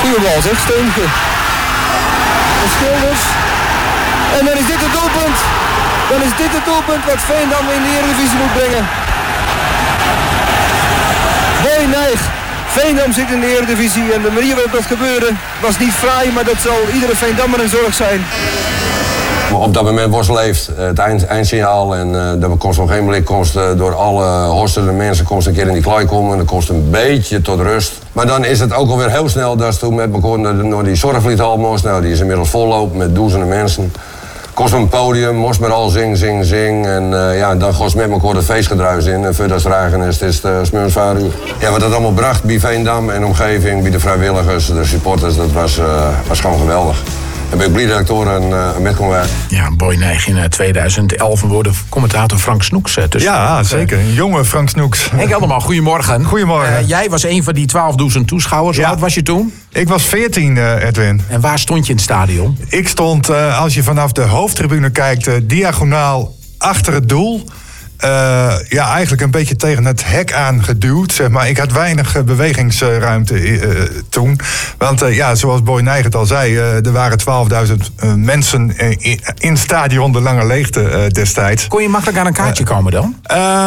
Goeie bal, zeg. Steentje. En Schilders. En dan is dit het doelpunt. Dan is dit het doelpunt wat Veendam in de Eredivisie moet brengen. Boy Nijg. Veendam zit in de Eredivisie en de manier waarop dat gebeurde was niet fraai, maar dat zal iedere Veendammer een zorg zijn. Op dat moment was leeft het eindsignaal en dat kost op geen blik door alle horstende mensen een keer in die klei komen en dat kost een beetje tot rust. Maar dan is het ook alweer heel snel dat ze toen met elkaar naar die Zorgvliethal moest. Nou, die is inmiddels vollopen met duizenden mensen. Kost een podium, moest maar al zing. En dan kost met elkaar het feestgedruis in. En voor dat vragen is het smeunsvaaruur. Ja, wat dat allemaal bracht bij Veendam en omgeving, bij de vrijwilligers, de supporters, dat was gewoon geweldig. En ben ik blij dat ik door met kon werken. Ja, Boy Nijg in 2011 worden commentator Frank Snoeks tussen. Ja, zeker. Een jonge Frank Snoeks. Henk Elderman, goedemorgen. Goedemorgen. Jij was een van die 12.000 toeschouwers. Hoe oud was je toen? Ik was 14, Edwin. En waar stond je in het stadion? Ik stond, als je vanaf de hoofdtribune kijkt, diagonaal achter het doel. Eigenlijk een beetje tegen het hek aangeduwd, zeg maar. Ik had weinig bewegingsruimte toen. Want zoals Boy Nijg het al zei, er waren 12.000 mensen in het stadion de Lange Leegte destijds. Kon je makkelijk aan een kaartje komen dan?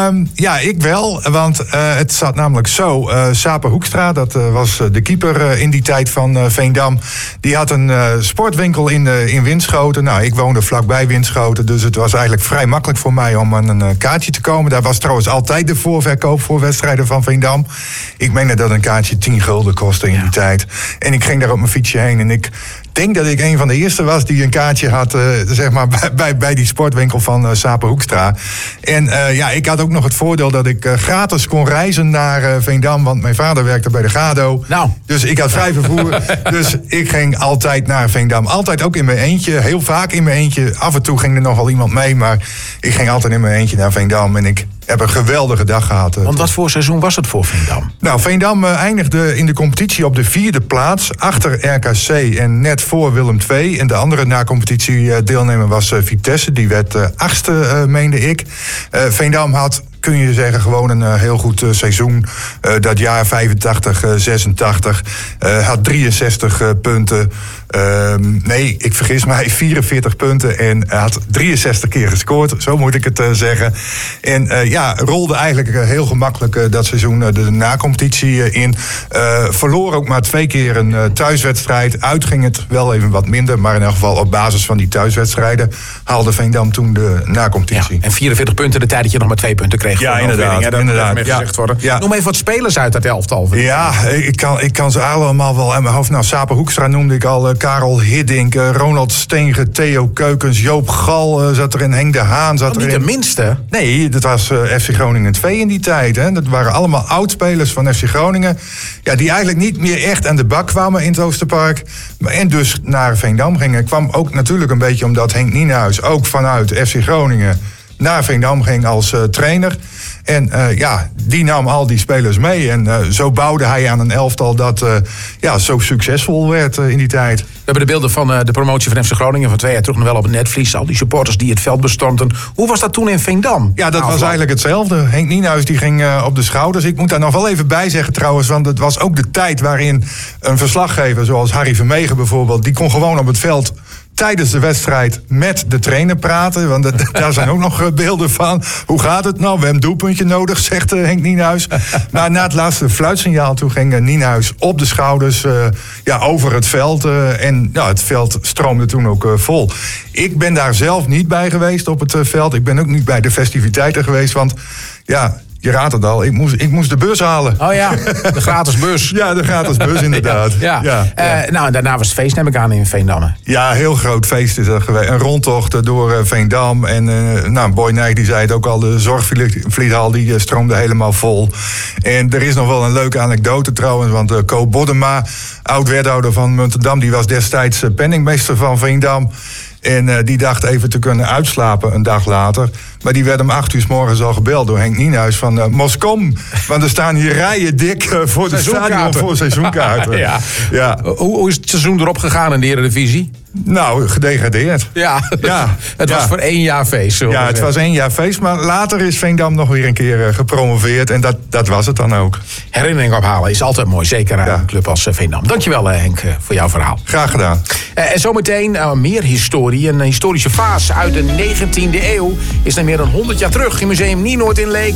Ik wel, want het zat namelijk zo. Sape Hoekstra, dat was de keeper in die tijd van Veendam. Die had een sportwinkel in Winschoten. Nou, ik woonde vlakbij Winschoten, dus het was eigenlijk vrij makkelijk voor mij om aan een kaartje te komen. Daar was trouwens altijd de voorverkoop voor wedstrijden van Veendam. Ik meende dat een kaartje 10 gulden kostte in die tijd. En ik ging daar op mijn fietsje heen en ik denk dat ik een van de eerste was die een kaartje had, zeg maar, bij die sportwinkel van Sape Hoekstra. En ik had ook nog het voordeel dat ik gratis kon reizen naar Veendam, want mijn vader werkte bij de Gado. Nou. Dus ik had vrij vervoer. Dus ik ging altijd naar Veendam. Altijd ook in mijn eentje, heel vaak in mijn eentje. Af en toe ging er nog wel iemand mee, maar ik ging altijd in mijn eentje naar Veendam en ik heb een geweldige dag gehad. Want wat voor seizoen was het voor Veendam? Nou, Veendam eindigde in de competitie op de 4e plaats. Achter RKC en net voor Willem II. En de andere na-competitie-deelnemer was Vitesse. Die werd 8e, meende ik. Veendam had, kun je zeggen, gewoon een heel goed seizoen. Dat jaar 85, 86. Had 63 punten. Nee, ik vergis mij, 44 punten. En had 63 keer gescoord, zo moet ik het zeggen. En rolde eigenlijk heel gemakkelijk dat seizoen de na-competitie in. Verloor ook maar 2 keer een thuiswedstrijd. Uit ging het wel even wat minder. Maar in elk geval op basis van die thuiswedstrijden haalde Veendam toen de na-competitie. Ja, en 44 punten de tijd dat je nog maar 2 punten kreeg. Ja, inderdaad. Dat moet even gezegd worden. Ja. Noem even wat spelers uit dat elftal. Ja, ik kan ze allemaal wel uit mijn hoofd. Nou, Sape Hoekstra noemde ik al. Karel Hiddink, Ronald Steenge, Theo Keukens, Joop Gal zat erin. Henk de Haan zat erin. Niet de minste? Nee, dat was FC Groningen 2 in die tijd. Hè. Dat waren allemaal oudspelers van FC Groningen. Ja, die eigenlijk niet meer echt aan de bak kwamen in het Oosterpark. En dus naar Veendam gingen. Kwam ook natuurlijk een beetje omdat Henk Nienhuis ook vanuit FC Groningen naar Veendam ging als trainer. En die nam al die spelers mee. En zo bouwde hij aan een elftal dat zo succesvol werd in die tijd. We hebben de beelden van de promotie van FC Groningen van 2 jaar terug nog wel op het netvlies. Al die supporters die het veld bestormden. Hoe was dat toen in Veendam? Ja, dat was eigenlijk hetzelfde. Henk Nienhuis die ging op de schouders. Ik moet daar nog wel even bij zeggen trouwens, want het was ook de tijd waarin een verslaggever zoals Harry Vermegen bijvoorbeeld, die kon gewoon op het veld tijdens de wedstrijd met de trainer praten. Want daar zijn ook nog beelden van. Hoe gaat het nou? We hebben een doelpuntje nodig, zegt Henk Nienhuis. Maar na het laatste fluitsignaal toen ging Nienhuis op de schouders over het veld. En het veld stroomde toen ook vol. Ik ben daar zelf niet bij geweest op het veld. Ik ben ook niet bij de festiviteiten geweest. Want je raadt het al, ik moest de bus halen. Oh ja, de gratis bus. Ja, de gratis bus inderdaad. En daarna was het feest, neem ik aan, in Veendam. Ja, heel groot feest is dat geweest. Een rondtocht door Veendam. En Boy Nijg die zei het ook al, de Zorgvliethal die stroomde helemaal vol. En er is nog wel een leuke anekdote trouwens. Want Co Boddema, oud-wethouder van Muntendam, die was destijds penningmeester van Veendam. En die dacht even te kunnen uitslapen een dag later. Maar die werd om 8:00 's morgens al gebeld door Henk Nienhuis van Moskom. Want er staan hier rijen dik voor het stadion voor seizoenkaarten. Ja. Hoe is het seizoen erop gegaan in de Eredivisie? Nou, gedegradeerd. Ja, Ja, het was ja. voor 1 jaar feest. Ja, het was 1 jaar feest, maar later is Veendam nog weer een keer gepromoveerd. En dat was het dan ook. Herinnering ophalen is altijd mooi, zeker aan een club als Veendam. Dankjewel Henk voor jouw verhaal. Graag gedaan. En zometeen meer historie. Een historische vaas uit de 19e eeuw is er meer dan 100 jaar terug in Museum Nienoord in Leek.